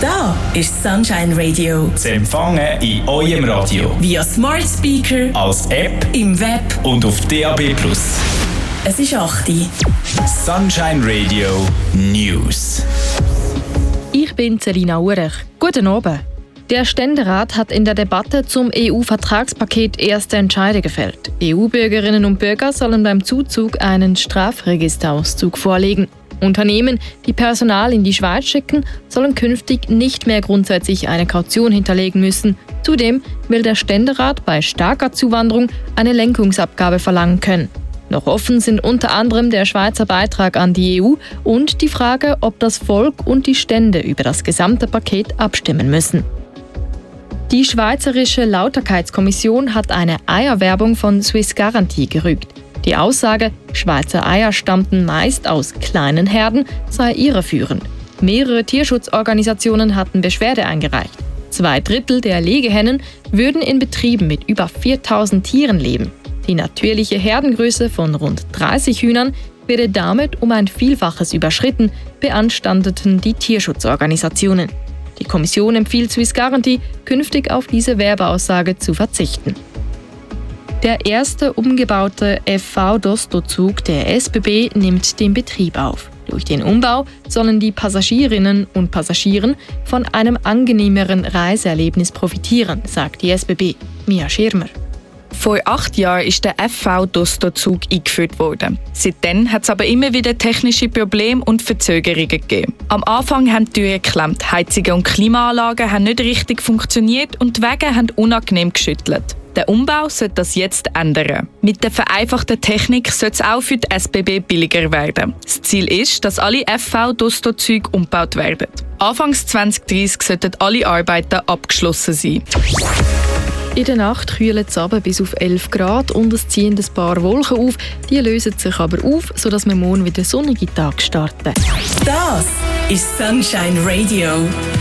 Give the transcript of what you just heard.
Da ist Sunshine Radio. Zu empfangen in eurem Radio. Via Smart Speaker, als App im Web und auf DAB+. Es ist 8 Uhr. Sunshine Radio News. Ich bin Selina Urech. Guten Abend. Der Ständerat hat in der Debatte zum EU-Vertragspaket erste Entscheide gefällt. EU-Bürgerinnen und Bürger sollen beim Zuzug einen Strafregisterauszug vorlegen. Unternehmen, die Personal in die Schweiz schicken, sollen künftig nicht mehr grundsätzlich eine Kaution hinterlegen müssen. Zudem will der Ständerat bei starker Zuwanderung eine Lenkungsabgabe verlangen können. Noch offen sind unter anderem der Schweizer Beitrag an die EU und die Frage, ob das Volk und die Stände über das gesamte Paket abstimmen müssen. Die Schweizerische Lauterkeitskommission hat eine Eierwerbung von Swiss Guarantee gerügt. Die Aussage, Schweizer Eier stammten meist aus kleinen Herden, sei irreführend. Mehrere Tierschutzorganisationen hatten Beschwerde eingereicht. 2/3 der Legehennen würden in Betrieben mit über 4000 Tieren leben. Die natürliche Herdengröße von rund 30 Hühnern werde damit um ein Vielfaches überschritten, beanstandeten die Tierschutzorganisationen. Die Kommission empfiehlt Swiss Guarantee, künftig auf diese Werbeaussage zu verzichten. Der erste umgebaute FV-Dosto-Zug der SBB nimmt den Betrieb auf. Durch den Umbau sollen die Passagierinnen und Passagiere von einem angenehmeren Reiseerlebnis profitieren, sagt die SBB. Mia Schirmer. Vor 8 Jahren ist der FV-Dosto-Zug eingeführt worden. Seitdem hat es aber immer wieder technische Probleme und Verzögerungen gegeben. Am Anfang haben die Türen geklemmt, Heizungen und Klimaanlagen haben nicht richtig funktioniert und die Wege haben unangenehm geschüttelt. Der Umbau sollte das jetzt ändern. Mit der vereinfachten Technik soll es auch für die SBB billiger werden. Das Ziel ist, dass alle FV-Dosto-Züge umgebaut werden. Anfangs 2030 sollten alle Arbeiten abgeschlossen sein. In der Nacht kühlt es runter bis auf 11 Grad und es ziehen ein paar Wolken auf. Die lösen sich aber auf, sodass wir morgen wieder sonnige Tage starten. Das ist Sunshine Radio.